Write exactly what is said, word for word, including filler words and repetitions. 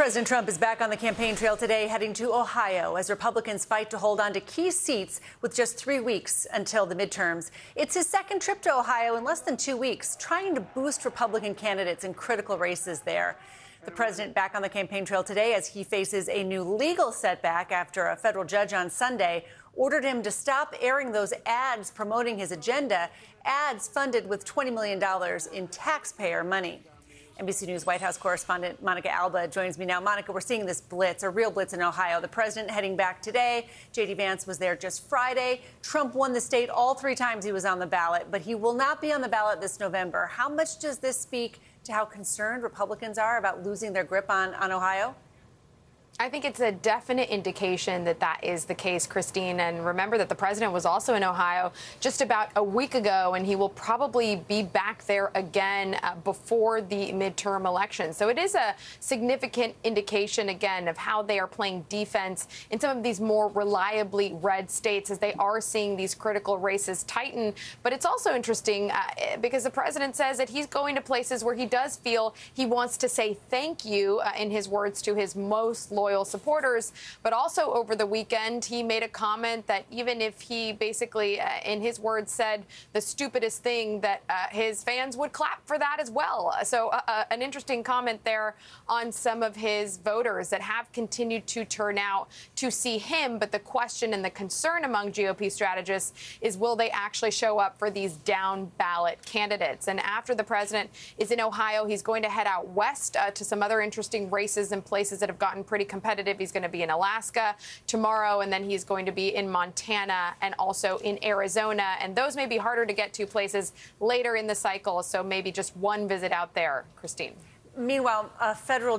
President Trump is back on the campaign trail today, heading to Ohio as Republicans fight to hold on to key seats with just three weeks until the midterms. It's his second trip to Ohio in less than two weeks, trying to boost Republican candidates in critical races there. The president back on the campaign trail today as he faces a new legal setback after a federal judge on Sunday ordered him to stop airing those ads promoting his agenda, ads funded with twenty million dollars in taxpayer money. N B C News White House correspondent Monica Alba joins me now. Monica, we're seeing this blitz, a real blitz in Ohio. The president heading back today. J D. Vance was there just Friday. Trump won the state all three times he was on the ballot, but he will not be on the ballot this November. How much does this speak to how concerned Republicans are about losing their grip on, on Ohio? I think it's a definite indication that that is the case, Christine. And remember that the president was also in Ohio just about a week ago, and he will probably be back there again uh, before the midterm election. So it is a significant indication, again, of how they are playing defense in some of these more reliably red states as they are seeing these critical races tighten. But it's also interesting uh, because the president says that he's going to places where he does feel he wants to say thank you, uh, in his words, to his most loyal supporters. But also over the weekend, he made a comment that even if he basically, uh, in his words, said the stupidest thing, that uh, his fans would clap for that as well. So uh, uh, an interesting comment there on some of his voters that have continued to turn out to see him. But the question and the concern among G O P strategists is, will they actually show up for these down ballot candidates? And after the president is in Ohio, he's going to head out west uh, to some other interesting races and places that have gotten pretty competitive. He's going to be in Alaska tomorrow, and then he's going to be in Montana and also in Arizona. And those may be harder to get to places later in the cycle, so maybe just one visit out there, Christine. Meanwhile, a federal